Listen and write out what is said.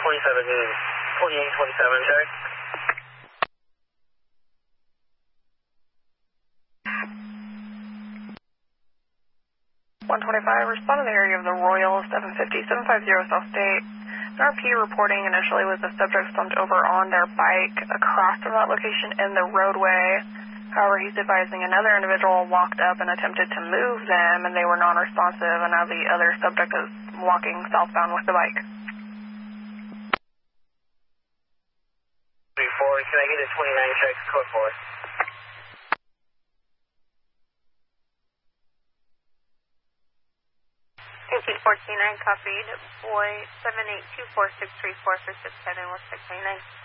2827, check. 125, respond to the area of the Royal 750 South State. An RP reporting initially was the subject slumped over on their bike across from that location in the roadway. However, he's advising another individual walked up and attempted to move them, and they were non-responsive, and now the other subject is walking southbound with the bike. 34, can I get a 29 check, code 4? KC 149, copied. Boy 7824634667 West 699.